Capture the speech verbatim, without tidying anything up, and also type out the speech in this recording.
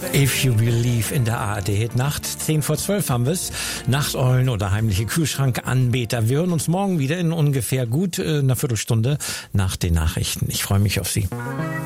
If You Believe in der A R D-Hit-Nacht. zehn vor zwölf haben wir es. Nachteulen oder heimliche Kühlschrankanbeter. Wir hören uns morgen wieder in ungefähr gut äh, einer Viertelstunde nach den Nachrichten. Ich freue mich auf Sie.